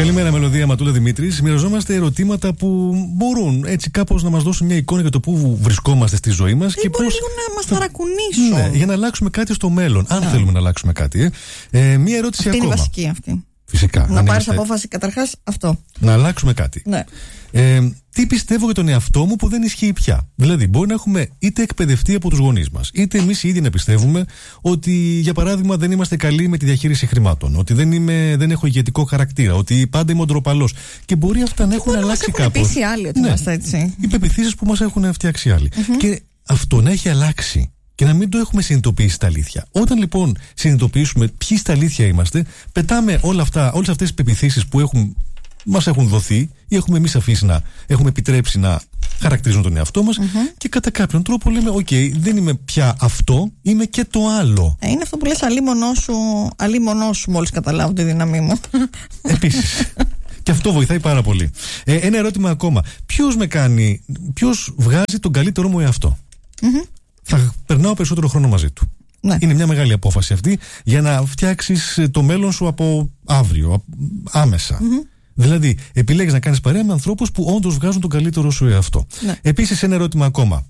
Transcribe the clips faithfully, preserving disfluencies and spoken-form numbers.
Καλημέρα, Μελωδία, Ματούλα, Δημήτρης. Μοιραζόμαστε ερωτήματα που μπορούν έτσι κάπως να μας δώσουν μια εικόνα για το πού βρισκόμαστε στη ζωή μας. Ή και μπορεί πώς λίγο να μας ταρακουνήσουν. Ναι, για να αλλάξουμε κάτι στο μέλλον, αν yeah. θέλουμε να αλλάξουμε κάτι. Ε. Ε, μια ερώτηση αυτή ακόμα. Είναι βασική αυτή. Φυσικά. Να πάρεις είμαστε... απόφαση καταρχάς αυτό. Να αλλάξουμε κάτι. Ναι. Ε, τι πιστεύω για τον εαυτό μου που δεν ισχύει πια. Δηλαδή, μπορεί να έχουμε είτε εκπαιδευτεί από τους γονείς μας, είτε εμείς οι ίδιοι να πιστεύουμε ότι, για παράδειγμα, δεν είμαστε καλοί με τη διαχείριση χρημάτων, ότι δεν, είμαι, δεν έχω ηγετικό χαρακτήρα, ότι πάντα είμαι ντροπαλός. Και μπορεί αυτά να έχουν αλλάξει κάπως. Έχουν πείσει άλλοι ότι ναι. είμαστε έτσι. Οι πεποιθήσεις που μας έχουν φτιάξει άλλοι. Mm-hmm. Και αυτό να έχει αλλάξει. Και να μην το έχουμε συνειδητοποιήσει τα αλήθεια. Όταν λοιπόν συνειδητοποιήσουμε ποιοι στα αλήθεια είμαστε, πετάμε όλα αυτά, όλες αυτές τις πεποιθήσεις που έχουν, μας έχουν δοθεί ή έχουμε εμείς αφήσει να έχουμε επιτρέψει να χαρακτηρίζουν τον εαυτό μας mm-hmm. και κατά κάποιον τρόπο λέμε: οκ, okay, δεν είμαι πια αυτό, είμαι και το άλλο. Ε, είναι αυτό που λες, αλίμονό σου, αλίμονό σου μόλις καταλάβω τη δύναμή μου. Επίσης. Και αυτό βοηθάει πάρα πολύ. Ε, ένα ερώτημα ακόμα. Ποιος με κάνει, ποιος βγάζει τον καλύτερό μου εαυτό? Mm-hmm. Θα περνάω περισσότερο χρόνο μαζί του. Ναι. Είναι μια μεγάλη απόφαση αυτή για να φτιάξεις το μέλλον σου από αύριο, άμεσα. Mm-hmm. Δηλαδή, επιλέγεις να κάνεις παρέα με ανθρώπους που όντως βγάζουν τον καλύτερο σου εαυτό. Ναι. Επίσης, ένα ερώτημα ακόμα.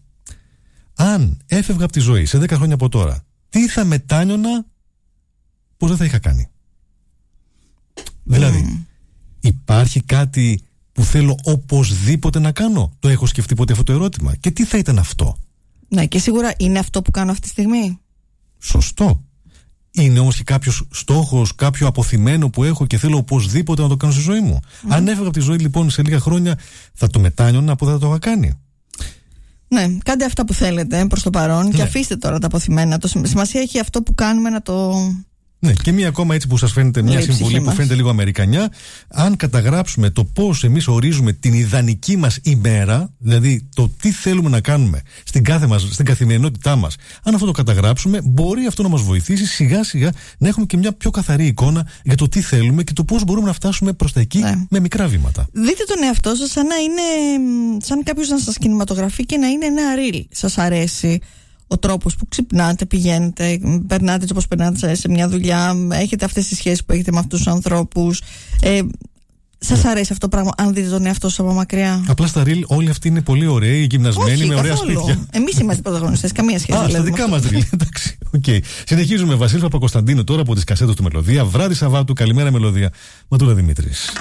Αν έφευγα από τη ζωή σε δέκα χρόνια από τώρα, τι θα μετάνιωνα πως δεν θα είχα κάνει? Mm. Δηλαδή, υπάρχει κάτι που θέλω οπωσδήποτε να κάνω? Το έχω σκεφτεί ποτέ αυτό το ερώτημα? Και τι θα ήταν αυτό? Ναι, και σίγουρα είναι αυτό που κάνω αυτή τη στιγμή. Σωστό. Είναι όμως και κάποιος στόχος, κάποιο αποθυμένο που έχω και θέλω οπωσδήποτε να το κάνω στη ζωή μου. Mm. Αν έφευγα από τη ζωή λοιπόν σε λίγα χρόνια, θα το μετάνιωνα που δεν θα το είχα κάνει. Ναι, κάντε αυτά που θέλετε προς το παρόν και ναι. αφήστε τώρα τα αποθυμένα. Το σημασία έχει αυτό που κάνουμε να το... Ναι, και μία ακόμα έτσι που σας φαίνεται, μια συμβουλή που φαίνεται λίγο αμερικανιά. Αν καταγράψουμε το πώς εμείς ορίζουμε την ιδανική μας ημέρα, δηλαδή το τι θέλουμε να κάνουμε στην, κάθε μας, στην καθημερινότητά μας, αν αυτό το καταγράψουμε, μπορεί αυτό να μας βοηθήσει σιγά σιγά να έχουμε και μια πιο καθαρή εικόνα για το τι θέλουμε και το πώς μπορούμε να φτάσουμε προς τα εκεί ναι. με μικρά βήματα. Δείτε τον εαυτό σας σαν να είναι, σαν κάποιος να σας κινηματογραφεί και να είναι ένα ριλ. Σας αρέσει ο τρόπος που ξυπνάτε, πηγαίνετε, περνάτε έτσι όπως περνάτε σε μια δουλειά, έχετε αυτές τις σχέσεις που έχετε με αυτούς τους ανθρώπους. Ε, σας αρέσει αυτό το πράγμα, αν δείτε τον εαυτό σας από μακριά? Απλά στα ριλ όλοι αυτοί είναι πολύ ωραίοι, γυμνασμένοι, όχι, με ωραία καθόλου. σπίτια. Εμείς είμαστε πρωταγωνιστές, καμία σχέση. Α, στα δικά μας ριλ, εντάξει. Okay. Συνεχίζουμε. Βασίλης Παπακοσταντίνου τώρα από τις κασέτες του Μελωδία. Βράδυ Σαββάτου, καλημέρα Μελωδία. Ματούλα Δημήτρης.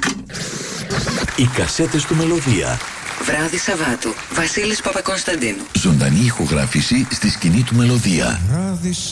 Οι κασέτες του Μελωδία. Βράδυ Σαββάτου, Βασίλης Παπακοσταντίνου. Ζωντανή ηχογράφηση στη σκηνή του Μελωδία.